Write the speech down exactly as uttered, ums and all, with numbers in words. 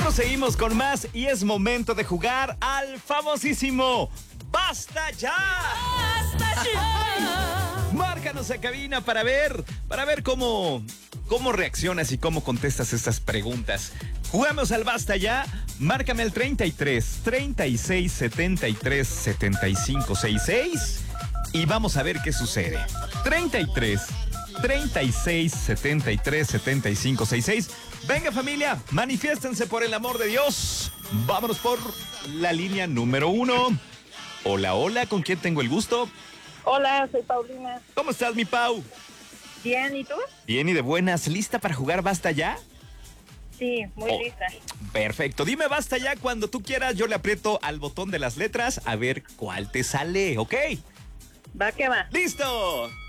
Nosotros seguimos con más y es momento de jugar al famosísimo ¡Basta ya! ¡Basta ya! Márcanos a cabina para ver, para ver cómo, cómo reaccionas y cómo contestas estas preguntas. Jugamos al Basta ya. Márcame al treinta y tres, treinta y seis, setenta y tres, setenta y cinco, sesenta y seis y vamos a ver qué sucede. treinta y tres, treinta y seis, setenta y tres, setenta y cinco, sesenta y seis. Venga, familia, manifiéstense por el amor de Dios. Vámonos por la línea número uno. Hola, hola, ¿con quién tengo el gusto? Hola, soy Paulina. ¿Cómo estás, mi Pau? Bien, ¿y tú? Bien y de buenas. ¿Lista para jugar Basta ya? Sí, muy Oh, lista. Perfecto. Dime Basta ya cuando tú quieras. Yo le aprieto al botón de las letras a ver cuál te sale, ¿ok? Va que va. ¡Listo!